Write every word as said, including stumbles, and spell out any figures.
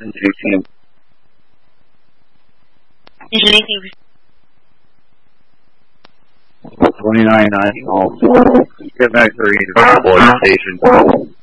Is anything twenty-nine ninety, get back to the station.